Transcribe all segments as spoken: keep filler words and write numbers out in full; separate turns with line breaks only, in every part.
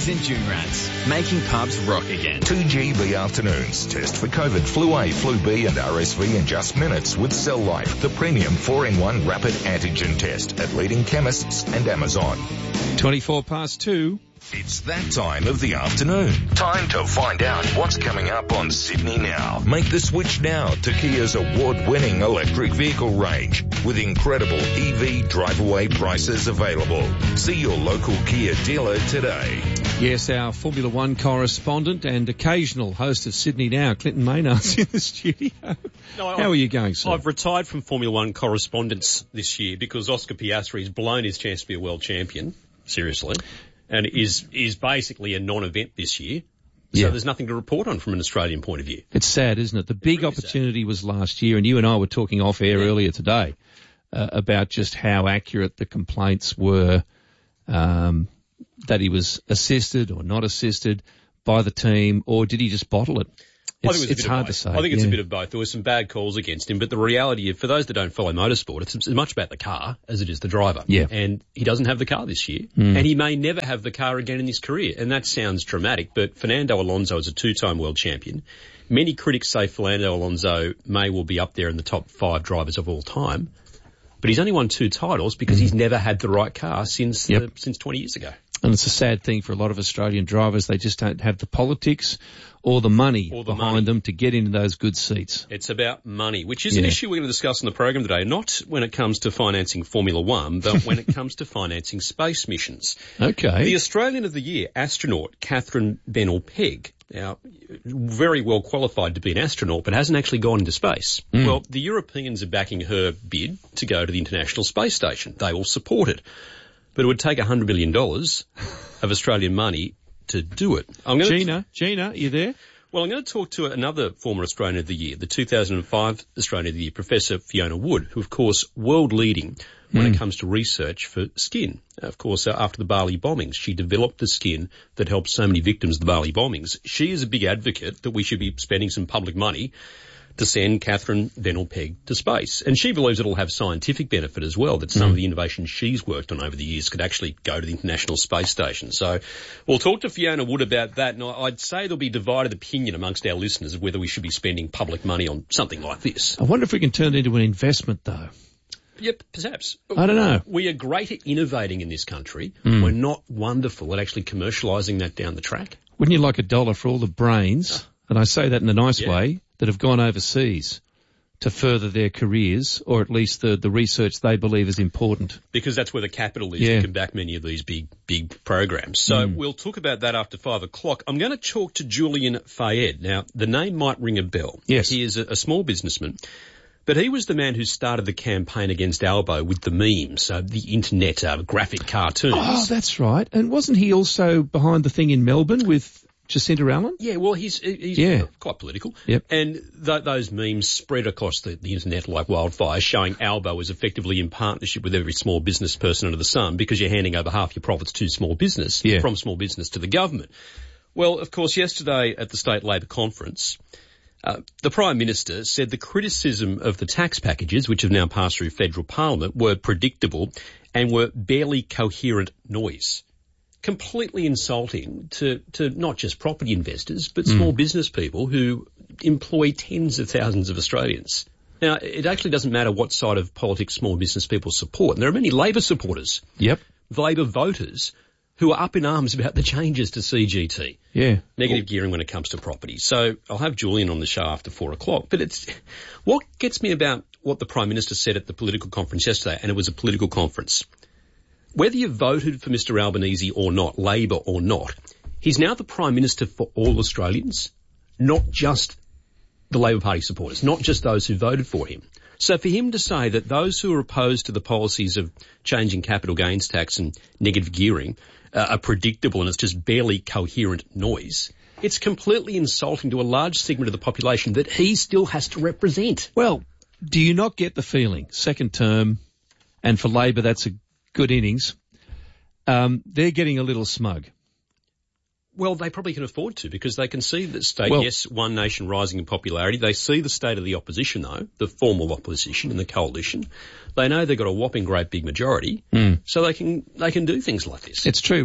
Reds and June Rats, making pubs rock again.
two G B afternoons. Test for COVID, flu A, flu B and R S V in just minutes with Cell Life, the premium four in one rapid antigen test at leading chemists and Amazon.
twenty-four past two.
It's that time of the afternoon. Time to find out what's coming up on Sydney Now. Make the switch now to Kia's award-winning electric vehicle range with incredible E V drive-away prices available. See your local Kia dealer today.
Yes, our Formula One correspondent and occasional host of Sydney Now, Clinton Maynard's in the studio.
No,
How
I,
are you going, sir?
I've retired from Formula One correspondence this year because Oscar Piastri has blown his chance to be a world champion, seriously, and is is basically a non-event this year. So
Yeah.
there's nothing to report on from an Australian point of view.
It's sad, isn't it? The big
really
opportunity was last year, and you and I were talking off air earlier today uh, about just how accurate the complaints were, um, that he was assisted or not assisted by the team, or did he just bottle it?
I
It's,
think it was a
it's
bit of
hard to
both.
say.
I think it's
yeah.
a bit of both. There were some bad calls against him, but the reality, for those that don't follow motorsport, it's as much about the car as it is the driver.
Yeah.
And he doesn't have the car this year,
Mm.
and he may never have the car again in his career. And that sounds dramatic, but Fernando Alonso is a two-time world champion. Many critics say Fernando Alonso may well be up there in the top five drivers of all time, but he's only won two titles because he's never had the right car since
Yep.
the, since twenty years ago.
And it's a sad thing for a lot of Australian drivers. They just don't have the politics or the money
Or the
behind
money.
them to get into those good seats.
It's about money, which is an
Yeah.
issue we're going to discuss on the program today, not when it comes to financing Formula One, but when it comes to financing space missions.
Okay.
The Australian of the Year astronaut, Catherine Bennell-Pegg, now, very well qualified to be an astronaut, but hasn't actually gone into space.
Mm.
Well, the Europeans are backing her bid to go to the International Space Station. They will support it. But it would take one hundred million dollars of Australian money to do it. I'm going to
Gina, Gina, you there?
Well, I'm going to talk to another former Australian of the Year, the two thousand five Australian of the Year, Professor Fiona Wood, who, of course, world-leading when
Mm.
it comes to research for skin. Of course, uh, after the Bali bombings, she developed the skin that helped so many victims of the Bali bombings. She is a big advocate that we should be spending some public money to send Catherine Bennell-Pegg to space. And she believes it'll have scientific benefit as well, that some
Mm.
of the innovations she's worked on over the years could actually go to the International Space Station. So we'll talk to Fiona Wood about that. And I'd say there'll be divided opinion amongst our listeners of whether we should be spending public money on something like this.
I wonder if we can turn it into an investment, though.
Yep, perhaps.
I don't know.
We are great at innovating in this country.
Mm.
We're not wonderful at actually commercialising that down the track.
Wouldn't you like a dollar for all the brains, and I say that in a nice
Yeah.
way, that have gone overseas to further their careers, or at least the, the research they believe is important?
Because that's where the capital is.
Yeah.
You can back many of these big, big programs. So we'll talk about that after five o'clock. I'm going to talk to Julian Fayed. Now, the name might ring a bell.
Yes.
He is a, a small businessman, but he was the man who started the campaign against Albo with the memes, uh, the internet uh, graphic cartoons.
Oh, that's right. And wasn't he also behind the thing in Melbourne with Jacinta Allen?
Yeah, well, he's he's
Yeah.
quite political.
Yep.
And th- those memes spread across the, the internet like wildfire, showing Albo is effectively in partnership with every small business person under the sun because you're handing over half your profits to small business,
Yeah.
from small business to the government. Well, of course, yesterday at the State Labor Conference, uh, the Prime Minister said the criticism of the tax packages, which have now passed through federal parliament, were predictable and were barely coherent noise. Completely insulting to, to not just property investors, but small business people who employ tens of thousands of Australians. Now, it actually doesn't matter what side of politics small business people support. And there are many Labor supporters,
Yep.
Labor voters, who are up in arms about the changes to C G T.
Yeah.
Negative gearing when it comes to property. So I'll have Julian on the show after four o'clock. But it's what gets me about what the Prime Minister said at the political conference yesterday, and it was a political conference. Whether you voted for Mister Albanese or not, Labor or not, he's now the Prime Minister for all Australians, not just the Labor Party supporters, not just those who voted for him. So for him to say that those who are opposed to the policies of changing capital gains tax and negative gearing uh, are predictable and it's just barely coherent noise, it's completely insulting to a large segment of the population that he still has to represent.
Well, do you not get the feeling, second term, and for Labor that's a good innings, um, they're getting a little smug?
Well, they probably can afford to because they can see the state,
Well-
yes, one nation rising in popularity. They see the state of the opposition, though, the formal opposition and the coalition. They know they've got a whopping great big majority,
Mm.
so they can they can do things like this.
It's true, but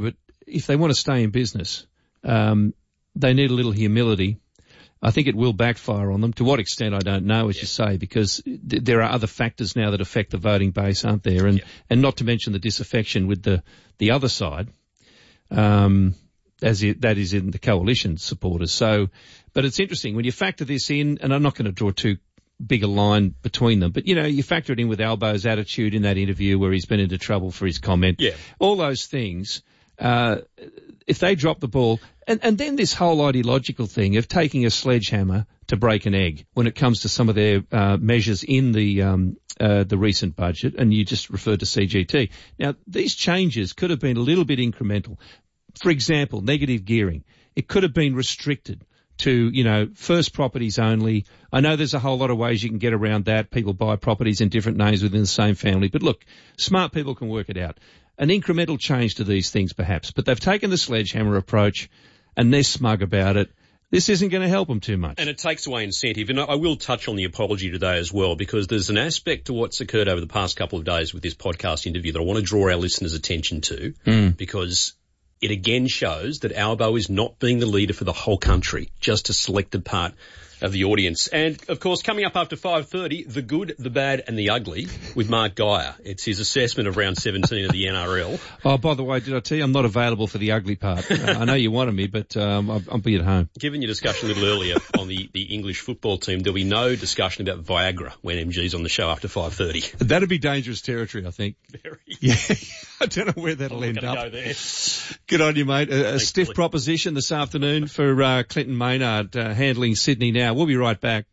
if they want to stay in business, um, they need a little humility. I think it will backfire on them. To what extent, I don't know, as yeah. you say, because th- there are other factors now that affect the voting base, aren't there? And, yeah. and not to mention the disaffection with the, the other side, um, as it, that is in the coalition supporters. So, but it's interesting when you factor this in, and I'm not going to draw too big a line between them, but you know, you factor it in with Albo's attitude in that interview where he's been into trouble for his comment.
Yeah.
All those things. Uh, if they drop the ball, and, and then this whole ideological thing of taking a sledgehammer to break an egg when it comes to some of their uh, measures in the um, uh, the recent budget, and you just referred to C G T. Now, these changes could have been a little bit incremental. For example, negative gearing. It could have been restricted to, you know, first properties only. I know there's a whole lot of ways you can get around that. People buy properties in different names within the same family. But look, smart people can work it out. An incremental change to these things perhaps, but they've taken the sledgehammer approach and they're smug about it. This isn't going to help them too much.
And it takes away incentive. And I will touch on the apology today as well, because there's an aspect to what's occurred over the past couple of days with this podcast interview that I want to draw our listeners' attention to,
mm.
because it again shows that Albo is not being the leader for the whole country, just a selected part of the audience. And, of course, coming up after five thirty, The Good, the Bad and the Ugly with Mark Geyer. It's his assessment of round seventeen of the N R L.
Oh, by the way, did I tell you I'm not available for the ugly part? uh, I know you wanted me, but um, I'll, I'll be at home.
Given your discussion a little earlier on the, the English football team, there'll be no discussion about Viagra when M G's on the show after five thirty.
That'd be dangerous territory, I think.
Very.
Yeah, I don't know where that'll end up.
Go there.
Good on you, mate. A, a stiff Billy. proposition this afternoon for uh, Clinton Maynard uh, handling Sydney Now. We'll be right back.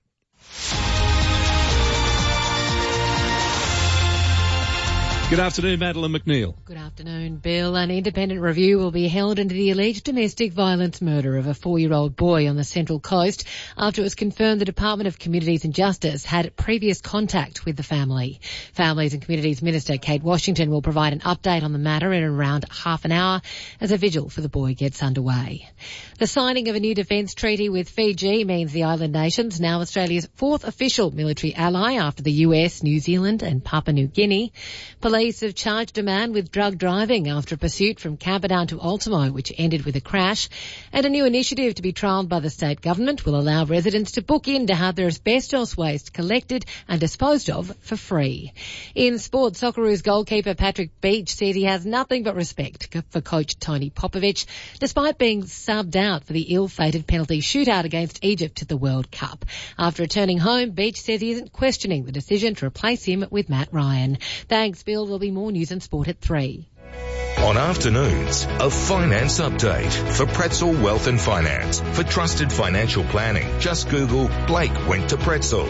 Good afternoon, Madeline McNeil.
Good afternoon, Bill. An independent review will be held into the alleged domestic violence murder of a four-year-old boy on the Central Coast after it was confirmed the Department of Communities and Justice had previous contact with the family. Families and Communities Minister Kate Washington will provide an update on the matter in around half an hour as a vigil for the boy gets underway. The signing of a new defence treaty with Fiji means the island nation's now Australia's fourth official military ally after the U S, New Zealand and Papua New Guinea. Police have charged a man with drug driving after a pursuit from Camperdown to Ultimo, which ended with a crash. And a new initiative to be trialled by the state government will allow residents to book in to have their asbestos waste collected and disposed of for free. In sport, Socceroos goalkeeper Patrick Beach says he has nothing but respect for coach Tony Popovic, despite being subbed out for the ill-fated penalty shootout against Egypt at the World Cup. After returning home, Beach says he isn't questioning the decision to replace him with Matt Ryan. Thanks, Bill. There'll be more news and sport at three.
On afternoons, a finance update for Pretzel Wealth and Finance. For trusted financial planning, just Google Blake went to Pretzel.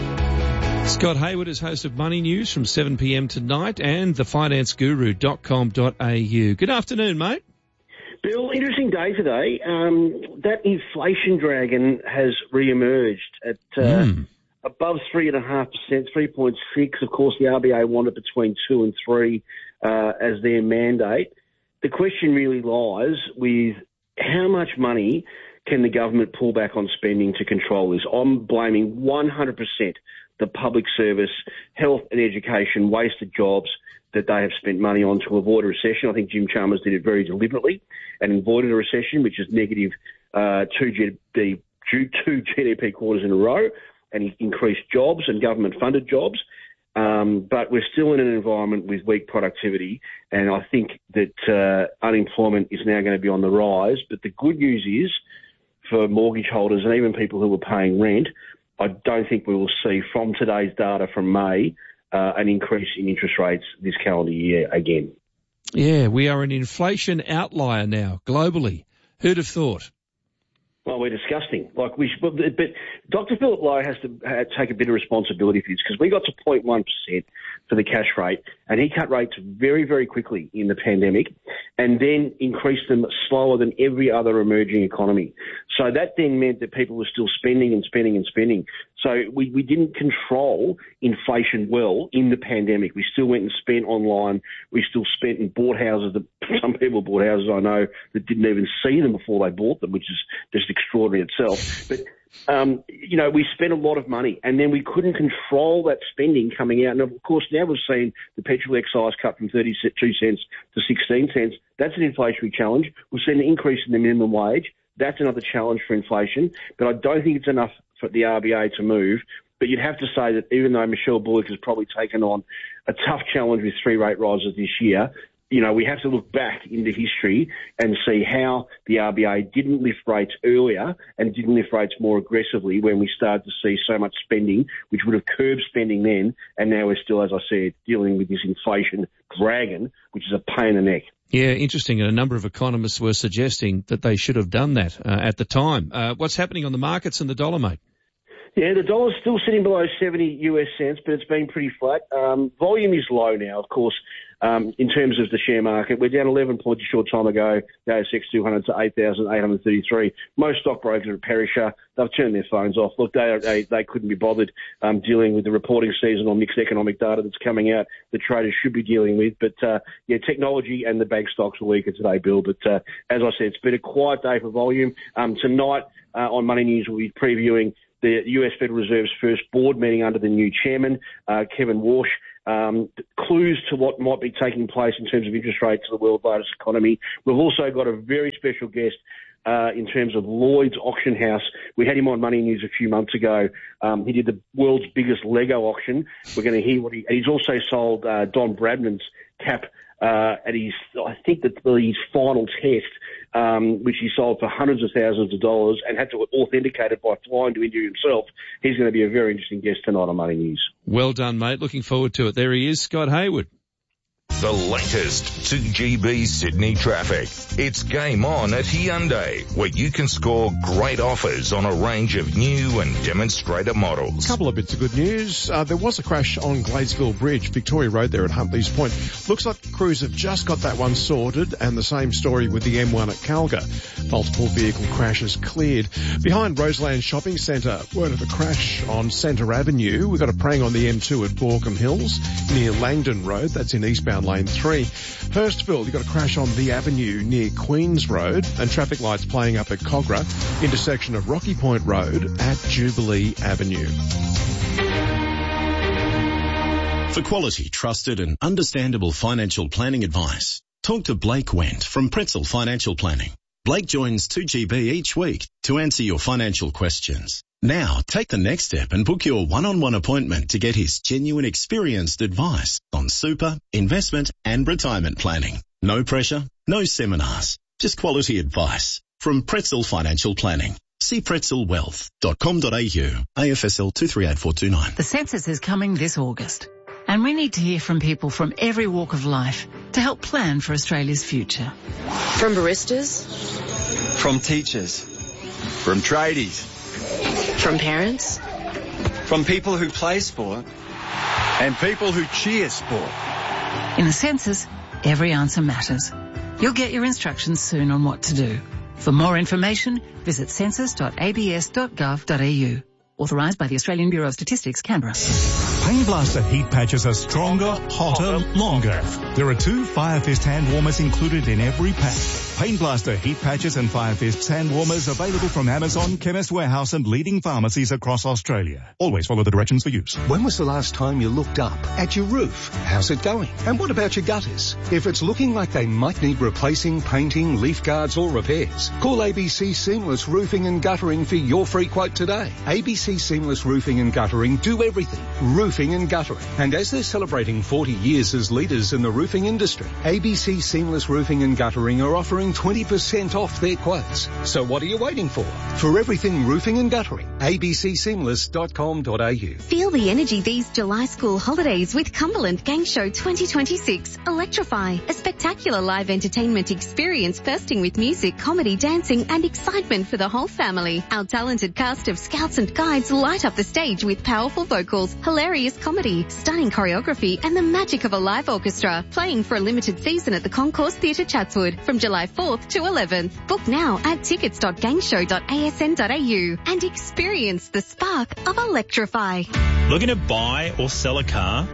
Scott Hayward is host of Money News from seven p.m. tonight and the finance guru dot com dot a u. Good afternoon, mate.
Bill, interesting day today. Um, that inflation dragon has re-emerged at uh, mm. above three point five percent, three point six. Of course, the R B A wanted between two and three uh, as their mandate. The question really lies with how much money can the government pull back on spending to control this? I'm blaming one hundred percent the public service, health and education, wasted jobs that they have spent money on to avoid a recession. I think Jim Chalmers did it very deliberately and avoided a recession, which is negative uh, two, G D P, two G D P quarters in a row, and he increased jobs and government-funded jobs. Um, but we're still in an environment with weak productivity, and I think that uh, unemployment is now going to be on the rise. But the good news is, for mortgage holders and even people who are paying rent, I don't think we will see from today's data from May uh, an increase in interest rates this calendar year again.
Yeah, we are an inflation outlier now globally. Who'd have thought?
Well, we're disgusting. Like we, should, but Doctor Philip Lowe has to uh, take a bit of responsibility for this because we got to zero point one percent for the cash rate, and he cut rates very, very quickly in the pandemic, and then increased them slower than every other emerging economy. So that then meant that people were still spending and spending and spending. So we, we didn't control inflation well in the pandemic. We still went and spent online. We still spent and bought houses. That some people bought houses I know that didn't even see them before they bought them, which is just extraordinary itself. But Um, you know, we spent a lot of money, and then we couldn't control that spending coming out. And of course, now we've seen the petrol excise cut from thirty-two cents to sixteen cents. That's an inflationary challenge. We've seen an increase in the minimum wage. That's another challenge for inflation. But I don't think it's enough for the R B A to move. But you'd have to say that even though Michelle Bullock has probably taken on a tough challenge with three rate rises this year, you know, we have to look back into history and see how the R B A didn't lift rates earlier and didn't lift rates more aggressively when we started to see so much spending, which would have curbed spending then, and now we're still, as I said, dealing with this inflation dragon, which is a pain in the neck.
Yeah, interesting. And a number of economists were suggesting that they should have done that uh, at the time. Uh, what's happening on the markets and the dollar, mate?
Yeah, the dollar's still sitting below seventy U S cents, but it's been pretty flat. Um, volume is low now, of course, um, in terms of the share market. We're down eleven points a short time ago, the A S X two hundred to eight thousand eight hundred thirty-three. Most stockbrokers are a perisher. They've turned their phones off. Look, they they, they couldn't be bothered um, dealing with the reporting season on mixed economic data that's coming out that traders should be dealing with. But, uh, yeah, technology and the bank stocks are weaker today, Bill. But, uh, as I said, it's been a quiet day for volume. Um, tonight uh, on Money News, we'll be previewing the U S Federal Reserve's first board meeting under the new chairman, uh, Kevin Warsh. Um, clues to what might be taking place in terms of interest rates of the world's largest economy. We've also got a very special guest uh, in terms of Lloyd's Auction House. We had him on Money News a few months ago. Um, he did the world's biggest Lego auction. We're going to hear what he... And he's also sold uh, Don Bradman's cap uh, at his, I think, that his final test, um, which he sold for hundreds of thousands of dollars and had to authenticate it by flying to India himself. He's going to be a very interesting guest tonight on Money News.
Well done, mate. Looking forward to it. There he is, Scott Hayward.
The latest two G B Sydney traffic. It's game on at Hyundai, where you can score great offers on a range of new and demonstrator models.
A couple of bits of good news. Uh, there was a crash on Gladesville Bridge, Victoria Road there at Huntley's Point. Looks like the crews have just got that one sorted, and the same story with the M one at Calga. Multiple vehicle crashes cleared. Behind Roseland Shopping Centre, word of a crash on Centre Avenue. We've got a prang on the M two at Borkham Hills near Langdon Road. That's in eastbound Lane three. Hurstville, you've got a crash on the avenue near Queens Road, and traffic lights playing up at Cogra, intersection of Rocky Point Road at Jubilee Avenue.
For quality, trusted and understandable financial planning advice, talk to Blake Wendt from Pretzel Financial Planning. Blake joins two G B each week to answer your financial questions. Now, take the next step and book your one-on-one appointment to get his genuine experienced advice on super, investment and retirement planning. No pressure, no seminars, just quality advice from Pretzel Financial Planning. See pretzel wealth dot com dot a u, A F S L two three eight four two nine.
The census is coming this August, and we need to hear from people from every walk of life to help plan for Australia's future.
From baristas,
from teachers, from tradies,
from parents,
from people who play sport, and people who cheer sport.
In the census, every answer matters. You'll get your instructions soon on what to do. For more information, visit census dot a b s dot gov dot a u. Authorised by the Australian Bureau of Statistics, Canberra.
Pain Blaster heat patches are stronger, hotter, longer. There are two Fire Fist hand warmers included in every pack. Pain Blaster heat patches and Fire Fist hand warmers available from Amazon, Chemist Warehouse and leading pharmacies across Australia. Always follow the directions for use.
When was the last time you looked up at your roof? How's it going? And what about your gutters? If it's looking like they might need replacing, painting, leaf guards or repairs, call A B C Seamless Roofing and Guttering for your free quote today. A B C Seamless Roofing and Guttering do everything. Roofing and guttering. And as they're celebrating forty years as leaders in the roofing industry, A B C Seamless Roofing and Guttering are offering twenty percent off their quotes. So what are you waiting for? For everything roofing and guttering, a b c seamless dot com dot a u.
Feel the energy these July school holidays with Cumberland Gang Show twenty twenty-six. Electrify, a spectacular live entertainment experience bursting with music, comedy, dancing and excitement for the whole family. Our talented cast of scouts and guides light up the stage with powerful vocals, hilarious comedy, stunning choreography and the magic of a live orchestra. Playing for a limited season at the Concourse Theatre Chatswood from July fourth to eleventh. Book now at tickets dot gangshow dot a s n dot a u and experience the spark of Electrify.
Looking to buy or sell a car?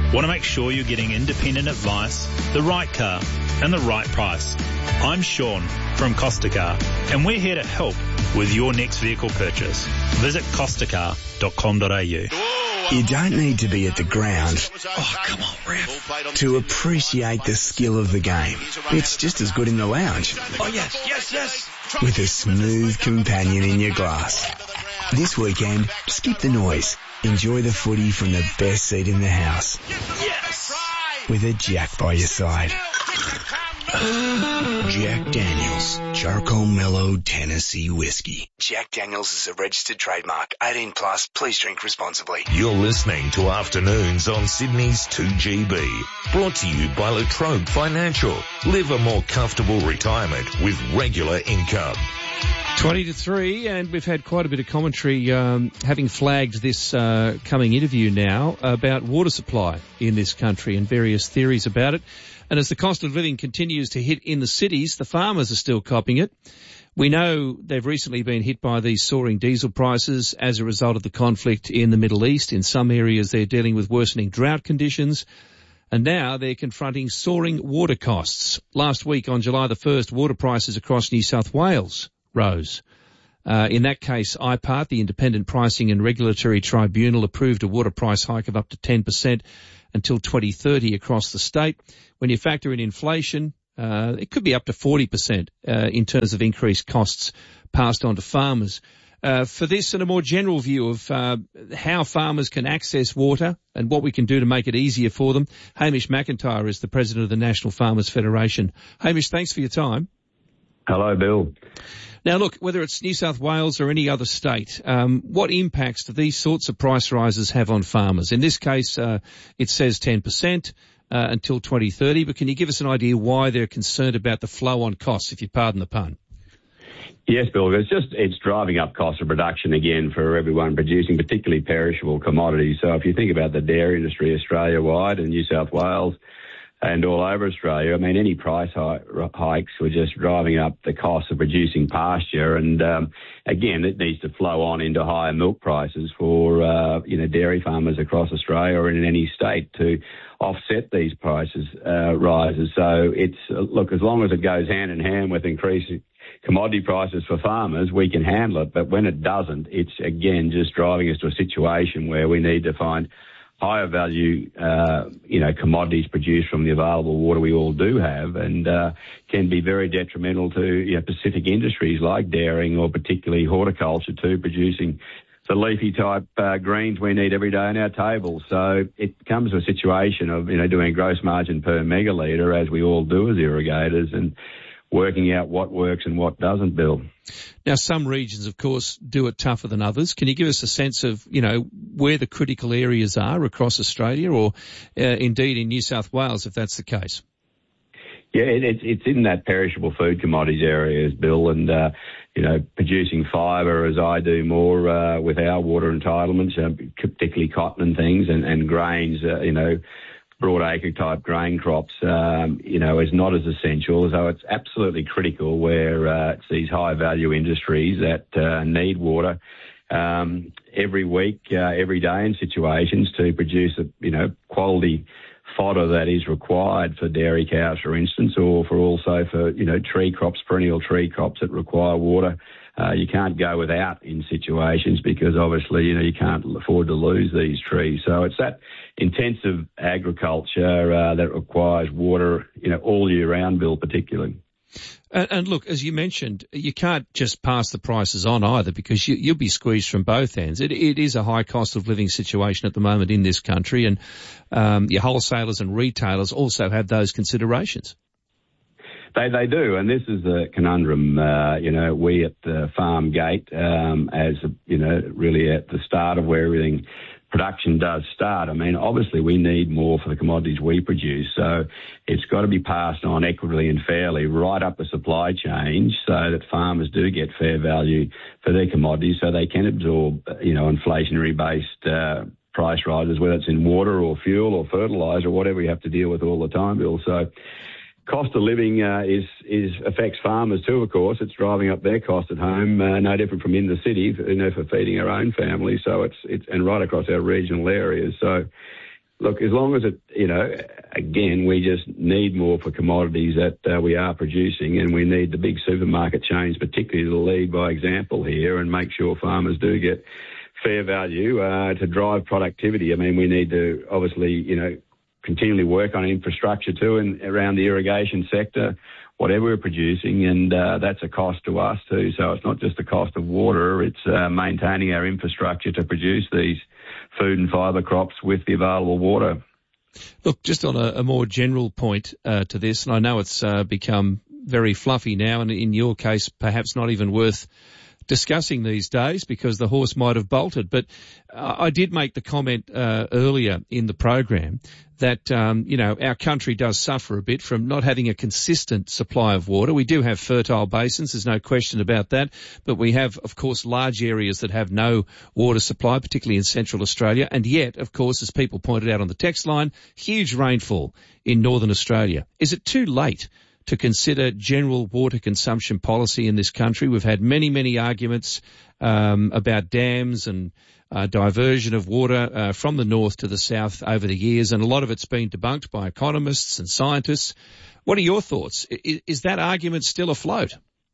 Want to make sure you're getting independent advice, the right car, and the right price? I'm Sean from Costa Car, and we're here to help with your next vehicle purchase. Visit costa car dot com dot a u.
You don't need to be at the ground, oh come on ref, to appreciate the skill of the game. It's just as good in the lounge.
Oh yes, yes, yes.
With a smooth companion in your glass. This weekend, skip the noise. Enjoy the footy from the best seat in the house.
Yes!
With a Jack by your side. Jack Daniels, Charcoal Mellow Tennessee Whiskey. Jack Daniels is a registered trademark. eighteen plus, please drink responsibly.
You're listening to Afternoons on Sydney's two G B. Brought to you by Latrobe Financial. Live a more comfortable retirement with regular income.
twenty to three, and we've had quite a bit of commentary um, having flagged this uh, coming interview now about water supply in this country and various theories about it. And as the cost of living continues to hit in the cities, the farmers are still copping it. We know they've recently been hit by these soaring diesel prices as a result of the conflict in the Middle East. In some areas, they're dealing with worsening drought conditions. And now they're confronting soaring water costs. Last week, on July the first, water prices across New South Wales rose. Uh, in that case, I P A R T, the Independent Pricing and Regulatory Tribunal, approved a water price hike of up to ten percent until twenty thirty across the state. When you factor in inflation, uh, it could be up to forty percent uh, in terms of increased costs passed on to farmers. Uh, for this and a more general view of uh, how farmers can access water and what we can do to make it easier for them, Hamish McIntyre is the president of the National Farmers Federation. Hamish, thanks for your time.
Hello, Bill.
Now, look, whether it's New South Wales or any other state, um, what impacts do these sorts of price rises have on farmers? In this case, uh, it says ten percent uh, until twenty thirty, but can you give us an idea why they're concerned about the flow on costs, if you pardon the pun?
Yes, Bill, it's just, it's driving up cost of production again for everyone producing particularly perishable commodities. So if you think about the dairy industry Australia-wide and New South Wales, and all over Australia, I mean, any price hikes were just driving up the cost of producing pasture. And, um, again, it needs to flow on into higher milk prices for, uh, you know, dairy farmers across Australia or in any state to offset these prices, uh, rises. So it's, uh, look, as long as it goes hand in hand with increasing commodity prices for farmers, we can handle it. But when it doesn't, it's, again, just driving us to a situation where we need to find higher value, uh, you know, commodities produced from the available water we all do have, and uh, can be very detrimental to, you know, specific industries like dairying or particularly horticulture too, producing the leafy type uh, greens we need every day on our table. So it comes to a situation of, you know, doing gross margin per megalitre, as we all do as irrigators, and working out what works and what doesn't, Bill.
Now, some regions, of course, do it tougher than others. Can you give us a sense of, you know, where the critical areas are across Australia, or uh, indeed in New South Wales, if that's the case?
Yeah, it, it's it's in that perishable food commodities areas, Bill, and, uh, you know, producing fibre, as I do more uh, with our water entitlements, uh, particularly cotton and things, and, and grains, uh, you know, broad acre type grain crops, um, you know, is not as essential. So it's absolutely critical where uh, it's these high value industries that uh, need water um, every week, uh, every day in situations to produce, a, you know, quality fodder that is required for dairy cows, for instance, or for also for, you know, tree crops, perennial tree crops that require water. Uh, you can't go without in situations because obviously, you know, you can't afford to lose these trees. So it's that intensive agriculture uh, that requires water, you know, all year round, Bill, particularly.
And, and look, as you mentioned, you can't just pass the prices on either, because you, you'll be squeezed from both ends. It, it is a high cost of living situation at the moment in this country, and um, your wholesalers and retailers also have those considerations.
They they do, and this is the conundrum. Uh, you know, we at the farm gate, um, as you know, really at the start of where everything production does start. I mean, obviously we need more for the commodities we produce, so it's got to be passed on equitably and fairly right up the supply chain, so that farmers do get fair value for their commodities, so they can absorb, you know, inflationary based uh, price rises, whether it's in water or fuel or fertiliser or whatever you have to deal with all the time, Bill. So cost of living uh, is is affects farmers too, of course. It's driving up their cost at home, uh, no different from in the city, you know, for feeding our own families. So it's it's and right across our regional areas. So look, as long as it, you know, again, we just need more for commodities that uh, we are producing, and we need the big supermarket chains particularly to lead by example here and make sure farmers do get fair value uh, to drive productivity. I mean, we need to obviously, you know, continually work on infrastructure too and around the irrigation sector, whatever we're producing, and uh, that's a cost to us too. So it's not just the cost of water, it's uh, maintaining our infrastructure to produce these food and fibre crops with the available water.
Look, just on a, a more general point uh, to this, and I know it's uh, become very fluffy now, and in your case, perhaps not even worth discussing these days because the horse might have bolted. But uh, I did make the comment uh, earlier in the program that, um, you know, our country does suffer a bit from not having a consistent supply of water. We do have fertile basins, there's no question about that, but we have, of course, large areas that have no water supply, particularly in Central Australia, and yet, of course, as people pointed out on the text line, huge rainfall in Northern Australia. Is it too late to consider general water consumption policy in this country? We've had many, many arguments um, about dams and uh, diversion of water uh, from the north to the south over the years, and a lot of it's been debunked by economists and scientists. What are your thoughts? Is, is that argument still afloat?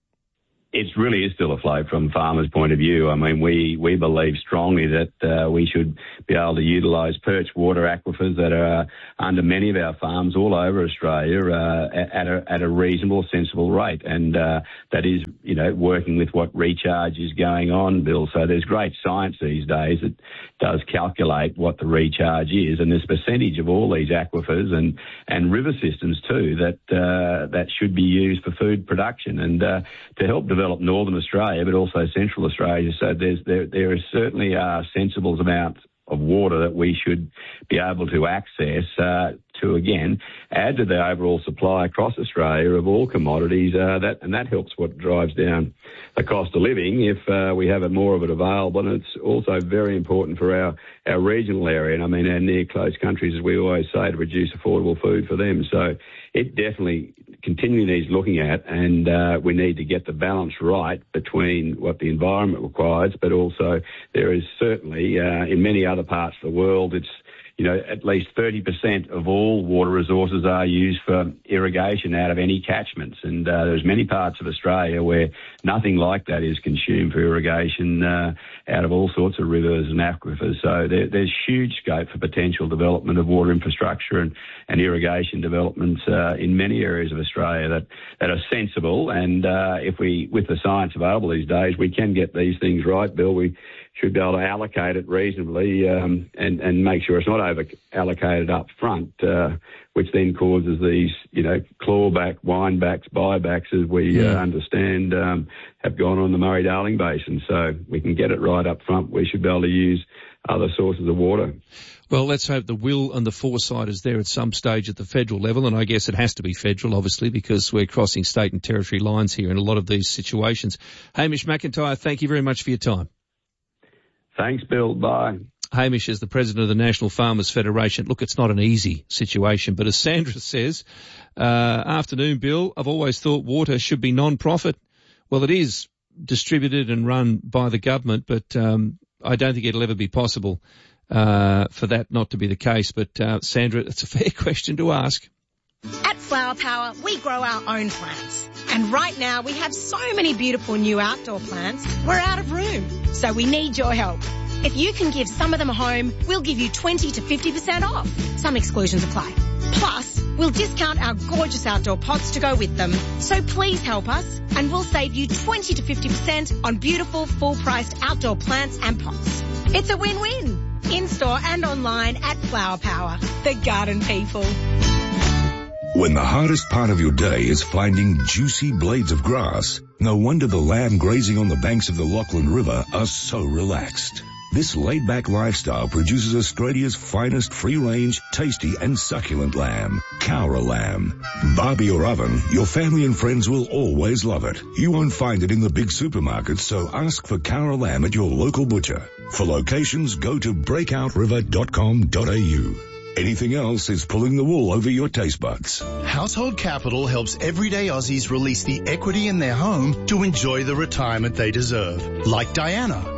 It really is still afloat from farmers' point of view. I mean, we, we believe strongly that uh, we should be able to utilise perch water aquifers that are under many of our farms all over Australia uh, at, a, at a reasonable, sensible rate. And uh, that is, you know, working with what recharge is going on, Bill. So there's great science these days that does calculate what the recharge is. And there's a percentage of all these aquifers and, and river systems too that uh, that should be used for food production and uh, to help develop develop Northern Australia, but also Central Australia. So there's, there, there is certainly a sensible amount of water that we should be able to access uh, to, again, add to the overall supply across Australia of all commodities. Uh, that and that helps what drives down the cost of living if uh, we have more of it available. And it's also very important for our, our regional area. And I mean, our near close countries, as we always say, to produce affordable food for them. So it definitely continually needs looking at, and uh, we need to get the balance right between what the environment requires, but also there is certainly, uh, in many other parts of the world, it's, you know, at least thirty percent of all water resources are used for irrigation out of any catchments. And uh, there's many parts of Australia where nothing like that is consumed for irrigation uh, out of all sorts of rivers and aquifers. So there, there's huge scope for potential development of water infrastructure and, and irrigation developments uh, in many areas of Australia that, that are sensible. And uh, if we, with the science available these days, we can get these things right, Bill. We should be able to allocate it reasonably um, and, and make sure it's not over-allocated up front, uh, which then causes these, you know, clawback, winebacks, buybacks, as we yeah. uh, understand, um, have gone on the Murray-Darling Basin. So we can get it right up front. We should be able to use other sources of water.
Well, let's hope the will and the foresight is there at some stage at the federal level, and I guess it has to be federal, obviously, because we're crossing state and territory lines here in a lot of these situations. Hamish McIntyre, thank you very much for your time.
Thanks, Bill. Bye.
Hamish is the president of the National Farmers Federation. Look, it's not an easy situation, but as Sandra says, uh, afternoon, Bill, I've always thought water should be non-profit. Well, it is distributed and run by the government, but um, I don't think it'll ever be possible uh, for that not to be the case. But, uh, Sandra, it's a fair question to ask.
At Flower Power, we grow our own plants. And right now, we have so many beautiful new outdoor plants, we're out of room. So we need your help. If you can give some of them a home, we'll give you twenty to fifty percent off. Some exclusions apply. Plus, we'll discount our gorgeous outdoor pots to go with them. So please help us, and we'll save you twenty to fifty percent on beautiful, full-priced outdoor plants and pots. It's a win-win. In-store and online at Flower Power, the garden people.
When the hardest part of your day is finding juicy blades of grass, no wonder the lamb grazing on the banks of the Lachlan River are so relaxed. This laid-back lifestyle produces Australia's finest free-range, tasty and succulent lamb, Cowra lamb. Barbie or oven, your family and friends will always love it. You won't find it in the big supermarkets, so ask for Cowra lamb at your local butcher. For locations, go to breakout river dot com dot a u. Anything else is pulling the wool over your taste buds.
Household Capital helps everyday Aussies release the equity in their home to enjoy the retirement they deserve. Like Diana,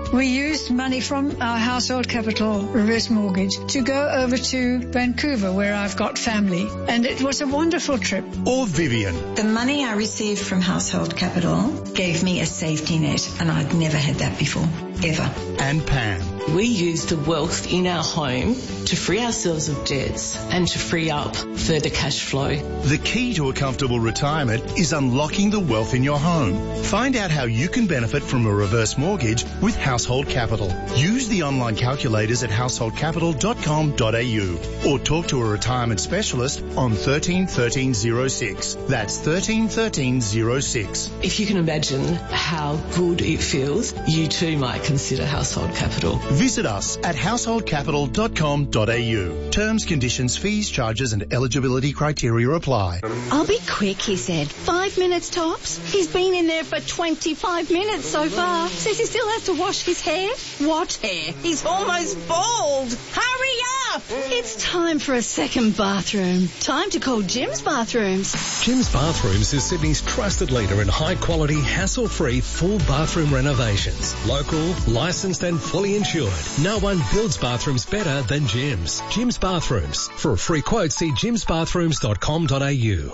We used money from our household capital reverse mortgage to go over to Vancouver, where I've got family, and it was a wonderful trip.
Or Vivian.
The money I received from household capital gave me a safety net, and I'd never had that before, ever.
And Pam.
We used the wealth in our home to free ourselves of debts and to free up further cash flow.
The key to a comfortable retirement is unlocking the wealth in your home. Find out how you can benefit from a reverse mortgage with Household Capital. Use the online calculators at household capital dot com dot a u or talk to a retirement specialist on thirteen thirteen oh six. That's thirteen thirteen oh six.
If you can imagine how good it feels, you too might consider Household Capital.
Visit us at household capital dot com dot a u. Terms, conditions, fees, charges and eligibility criteria apply.
I'll be quick, he said. Five minutes tops. He's been in there for twenty-five minutes so far. Says he still has to wash his hair. What hair? He's almost bald. Hurry up! It's time for a second bathroom. Time to call Jim's Bathrooms.
Jim's Bathrooms is Sydney's trusted leader in high-quality, hassle-free, full bathroom renovations. Local, licensed and fully insured. No one builds bathrooms better than Jim's. Jim's Bathrooms. For a free quote, see jims bathrooms dot com dot a u.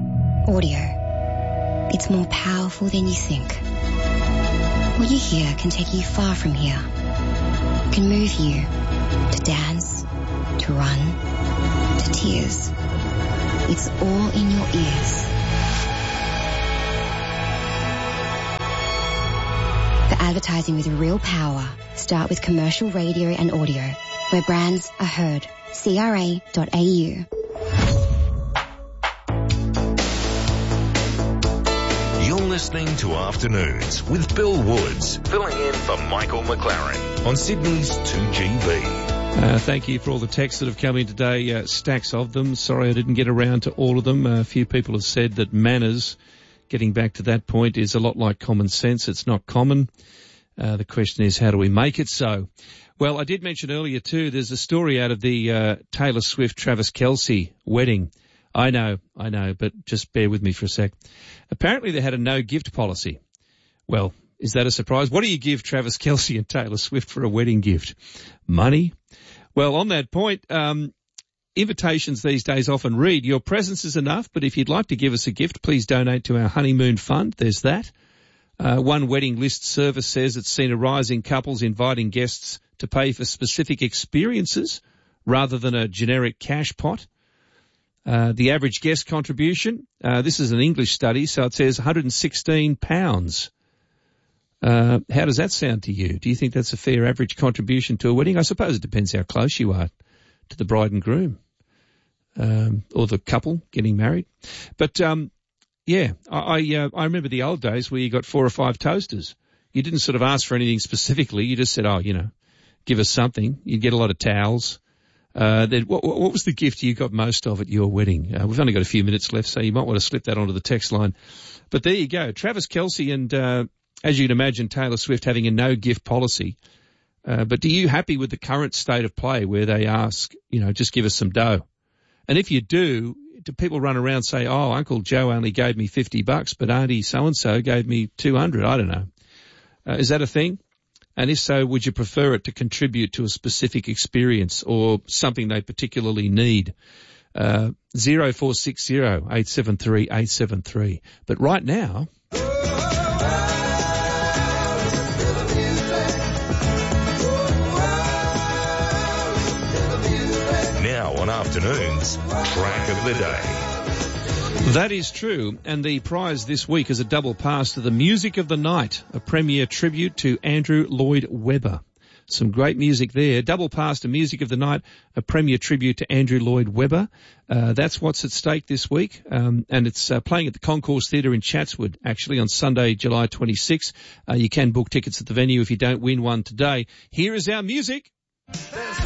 Audio. It's more powerful than you think. What you hear can take you far from here. It can move you to dance, to run, to tears. It's all in your ears. For advertising with real power, start with commercial radio and audio, where brands are heard. C R A dot A U.
You're listening to Afternoons with Bill Woods, filling in for Michael McLaren on Sydney's two G B.
Uh, thank you for all the texts that have come in today, uh, stacks of them. Sorry I didn't get around to all of them. Uh, a few people have said that manners, getting back to that point, is a lot like common sense. It's not common. Uh, the question is, how do we make it so? Well, I did mention earlier too, there's a story out of the uh, Taylor Swift-Travis Kelce wedding. I know, I know, but just bear with me for a sec. Apparently they had a no-gift policy. Well, is that a surprise? What do you give Travis Kelce and Taylor Swift for a wedding gift? Money? Well, on that point, um, invitations these days often read, your presence is enough, but if you'd like to give us a gift, please donate to our honeymoon fund. There's that. Uh, one wedding list service says it's seen a rise in couples inviting guests to pay for specific experiences rather than a generic cash pot. Uh, the average guest contribution, uh, this is an English study, so it says one hundred sixteen pounds. Uh, how does that sound to you? Do you think that's a fair average contribution to a wedding? I suppose it depends how close you are to the bride and groom, um, or the couple getting married. But, um, yeah, I, I, uh, I remember the old days where you got four or five toasters. You didn't sort of ask for anything specifically. You just said, oh, you know, give us something. You'd get a lot of towels. Uh, then what, what was the gift you got most of at your wedding? Uh, we've only got a few minutes left, so you might want to slip that onto the text line. But there you go. Travis Kelce and, uh, as you'd imagine, Taylor Swift having a no-gift policy. Uh, but are you happy with the current state of play where they ask, you know, just give us some dough? And if you do, do people run around and say, oh, Uncle Joe only gave me fifty bucks, but Auntie so-and-so gave me two hundred? I don't know. Uh, is that a thing? And if so, would you prefer it to contribute to a specific experience or something they particularly need? Uh, zero four six zero eight seven three eight seven three. But right now,
Now on Afternoons, Track of the Day.
that is true, and the prize this week is a double pass to the Music of the Night, a premier tribute to Andrew Lloyd Webber. Some great music there. Double pass to Music of the Night, a premier tribute to Andrew Lloyd Webber. Uh, that's what's at stake this week, um, and it's uh, playing at the Concourse Theatre in Chatswood, actually, on Sunday, July twenty-sixth. Uh, you can book tickets at the venue if you don't win one today. Here is our music.